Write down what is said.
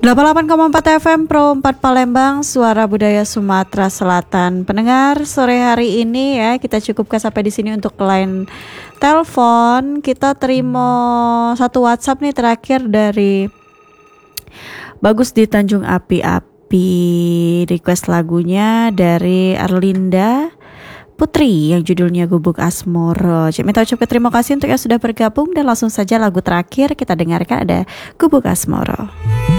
88,4 FM Pro 4 Palembang, Suara Budaya Sumatera Selatan. Pendengar, sore hari ini ya kita cukupkan sampai di sini untuk line telepon. Kita terima satu WhatsApp nih terakhir dari Bagus di Tanjung Api-Api. Request lagunya dari Arlinda Putri yang judulnya Gubuk Asmoro. Cik minta ucapkan terima kasih untuk yang sudah bergabung, dan langsung saja lagu terakhir kita dengarkan ada Gubuk Asmoro.